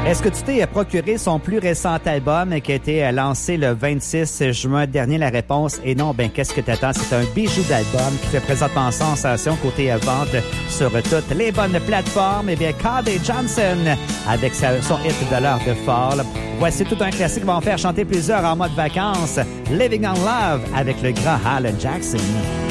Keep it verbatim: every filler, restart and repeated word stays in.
Est-ce que tu t'es procuré son plus récent album qui a été lancé le vingt-six juin dernier? La réponse est non. Ben, qu'est-ce que t'attends? C'est un bijou d'album qui fait présentement sensation côté vente sur toutes les bonnes plateformes. Eh bien, Cody Johnson avec sa, son hit de l'heure de fall. Voici tout un classique qui va en faire chanter plusieurs en mode vacances. Living on Love avec le grand Alan Jackson.